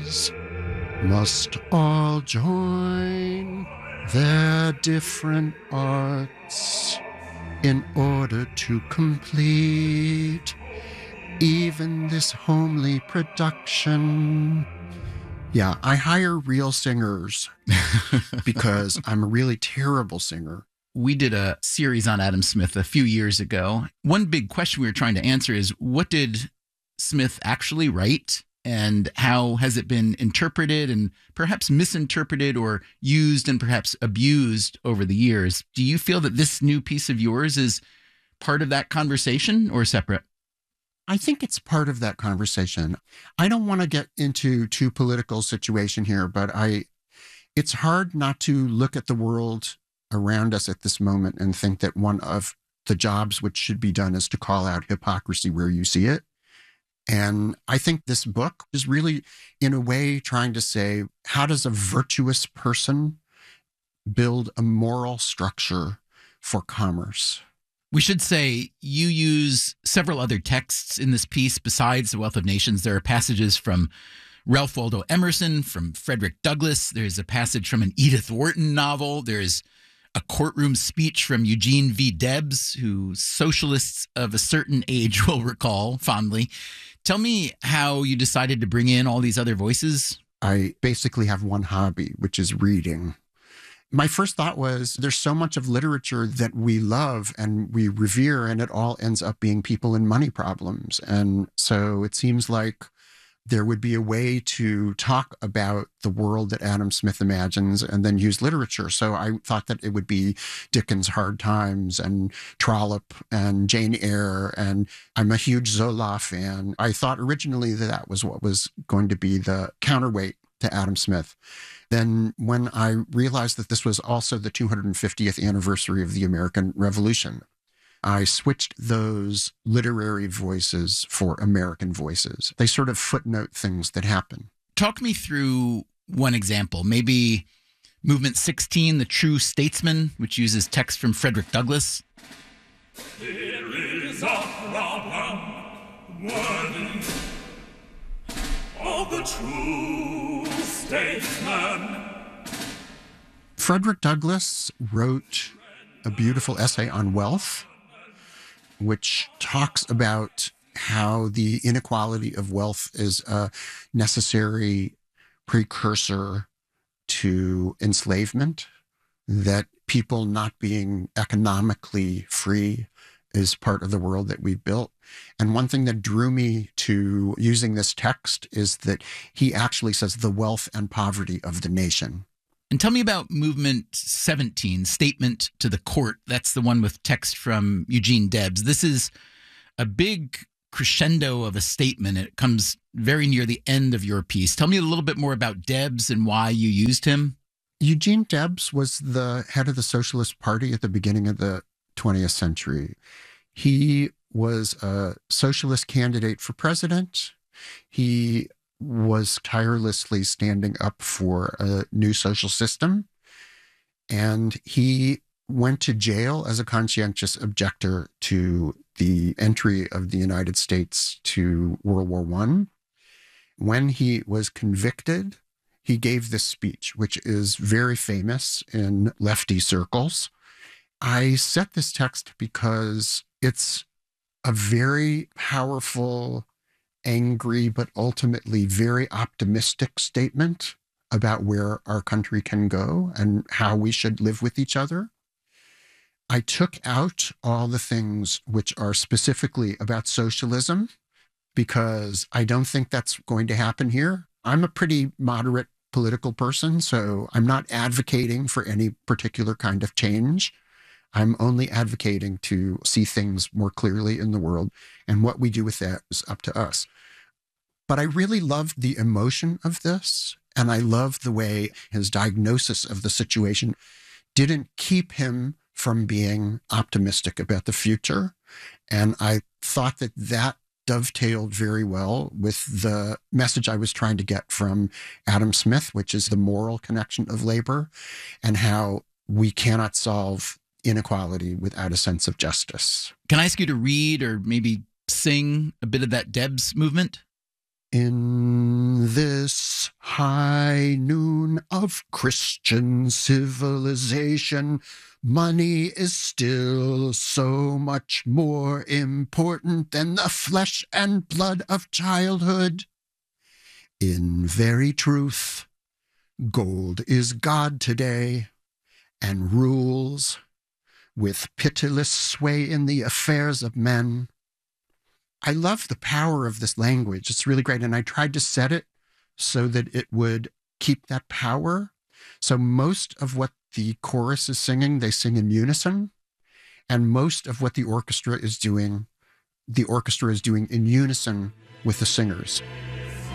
races must all join their different arts in order to complete even this homely production. Yeah, I hire real singers because I'm a really terrible singer. We did a series on Adam Smith a few years ago. One big question we were trying to answer is, what did Smith actually write, and how has it been interpreted and perhaps misinterpreted or used and perhaps abused over the years? Do you feel that this new piece of yours is part of that conversation or separate? I think it's part of that conversation. I don't want to get into too political situation here, but it's hard not to look at the world around us at this moment and think that one of the jobs which should be done is to call out hypocrisy where you see it. And I think this book is really, in a way, trying to say, how does a virtuous person build a moral structure for commerce? We should say you use several other texts in this piece besides The Wealth of Nations. There are passages from Ralph Waldo Emerson, from Frederick Douglass. There's a passage from an Edith Wharton novel. There's a courtroom speech from Eugene V. Debs, who socialists of a certain age will recall fondly. Tell me how you decided to bring in all these other voices. I basically have one hobby, which is reading. My first thought was there's so much of literature that we love and we revere, and it all ends up being people in money problems. And so it seems like there would be a way to talk about the world that Adam Smith imagines and then use literature. So I thought that it would be Dickens' Hard Times and Trollope and Jane Eyre. And I'm a huge Zola fan. I thought originally that was what was going to be the counterweight to Adam Smith. Then when I realized that this was also the 250th anniversary of the American Revolution, I switched those literary voices for American voices. They sort of footnote things that happen. Talk me through one example, maybe Movement 16, The True Statesman, which uses text from Frederick Douglass. There is a problem worthy of the true statesman. Frederick Douglass wrote a beautiful essay on wealth, which talks about how the inequality of wealth is a necessary precursor to enslavement, that people not being economically free is part of the world that we've built. And one thing that drew me to using this text is that he actually says the wealth and poverty of the nation. And tell me about Movement 17, Statement to the Court. That's the one with text from Eugene Debs. This is a big crescendo of a statement. It comes very near the end of your piece. Tell me a little bit more about Debs and why you used him. Eugene Debs was the head of the Socialist Party at the beginning of the 20th century. He was a socialist candidate for president. He was tirelessly standing up for a new social system. And he went to jail as a conscientious objector to the entry of the United States to World War I. When he was convicted, he gave this speech, which is very famous in lefty circles. I set this text because it's a very powerful, angry, but ultimately very optimistic statement about where our country can go and how we should live with each other. I took out all the things which are specifically about socialism because I don't think that's going to happen here. I'm a pretty moderate political person, so I'm not advocating for any particular kind of change. I'm only advocating to see things more clearly in the world, and what we do with that is up to us. But I really loved the emotion of this, and I loved the way his diagnosis of the situation didn't keep him from being optimistic about the future. And I thought that that dovetailed very well with the message I was trying to get from Adam Smith, which is the moral connection of labor and how we cannot solve inequality without a sense of justice. Can I ask you to read or maybe sing a bit of that Debs movement? In this high noon of Christian civilization, money is still so much more important than the flesh and blood of childhood. In very truth, gold is God today and rules with pitiless sway in the affairs of men. I love the power of this language. It's really great. And I tried to set it so that it would keep that power. So most of what the chorus is singing, they sing in unison. And most of what the orchestra is doing in unison with the singers.